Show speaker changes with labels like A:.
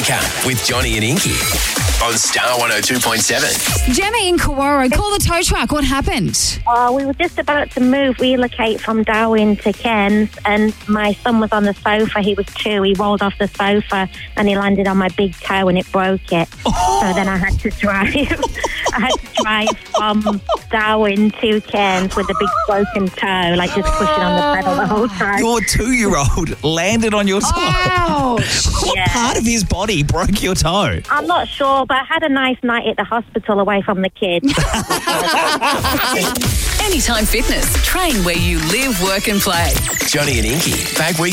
A: Wake Up with Johnny and Inky on Star 102.7.
B: Gemma in Kawara, call the tow truck. What happened?
C: We were just about to relocate from Darwin to Cairns, and my son was on the sofa. He was 2. He rolled off the sofa and he landed on my big toe and it broke it. So then I had to drive. From Darwin to Cairns with a big broken toe, like just pushing on the pedal the whole time.
D: Your 2-year-old landed on your toe.
B: Ouch.
D: What part of his body broke your toe?
C: I'm not sure, but I had a nice night at the hospital away from the kids.
E: Anytime Fitness. Train where you live, work and play.
A: Johnny and Inky, back week.